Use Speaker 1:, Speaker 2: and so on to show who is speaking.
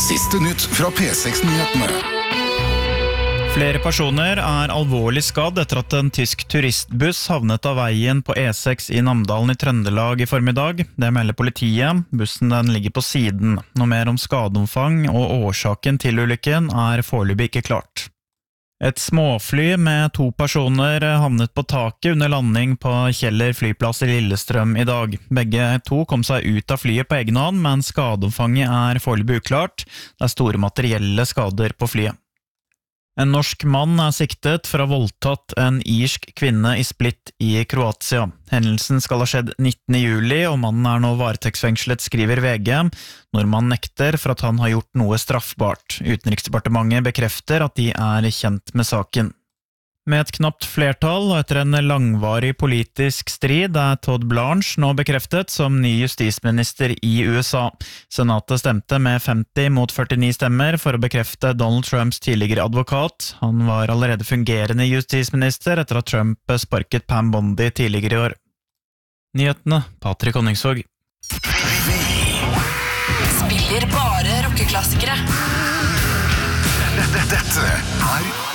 Speaker 1: Siste nytt fra P6-nyhetene.
Speaker 2: Flere personer er alvorlig skadd etter at en tysk turistbuss havnet av veien på E6 i Namdalen i Trøndelag i formiddag. Det melder politiet. Bussen den ligger på siden. Noe mer om skadeomfang og årsaken til ulykken er foreløpig ikke klart. Et småfly med 2 personer havnet på taket under landing på Kjeller flyplass i Lillestrøm i dag. Begge 2 kom seg ut av flyet på egen hånd, men skadeomfanget er foreløpig uklart. Det er store materielle skader på flyet. En norsk mann er siktet for å ha voldtatt en irsk kvinne i Split i Kroatia. Hendelsen skal ha skjedd 19. juli, og mannen er nå varetektsfengslet, skriver VG. Nordmannen nekter for at han har gjort noe straffbart. Utenriksdepartementet bekrefter at de er kjent med saken. Med et knapt flertall og etter en langvarig politisk strid er Todd Blanche nå bekreftet som ny justisminister i USA. Senatet stemte med 50 mot 49 stemmer for å bekrefte Donald Trumps tidligere advokat. Han var allerede fungerende justisminister etter at Trump sparket Pam Bondi tidligere i år. Nyhetene, Patrick Honningsvåg.
Speaker 3: Spiller bare rockeklassikere.
Speaker 1: Dette er